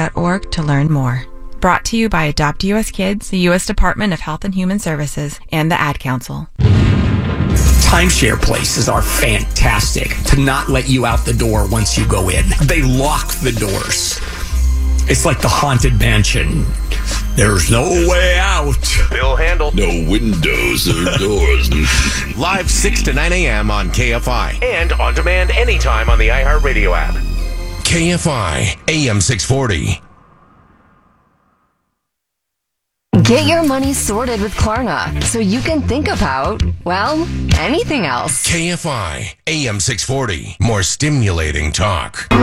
kfirst.org to learn more. Brought to you by Adopt U.S. Kids, the U.S. Department of Health and Human Services, and the Ad Council. Timeshare places are fantastic to not let you out the door once you go in. They lock the doors. It's like the Haunted Mansion. There's no way out. Bill Handel. No windows or doors. Live 6 to 9 a.m. on KFI. And on demand anytime on the iHeartRadio app. KFI, AM 640. Get your money sorted with Klarna so you can think about, well, anything else. KFI, AM 640. More stimulating talk.